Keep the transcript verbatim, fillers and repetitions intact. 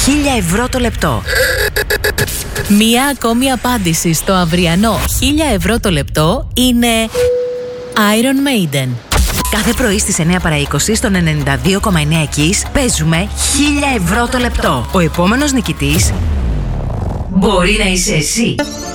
χίλια ευρώ το λεπτό. Μία ακόμη απάντηση στο αυριανό χίλια ευρώ το λεπτό είναι Iron Maiden. Κάθε πρωί στις εννιά παρά είκοσι στον ενενήντα δύο κόμμα εννιά Kiss παίζουμε χίλια ευρώ το λεπτό. Ο επόμενος νικητής μπορεί να είσαι εσύ.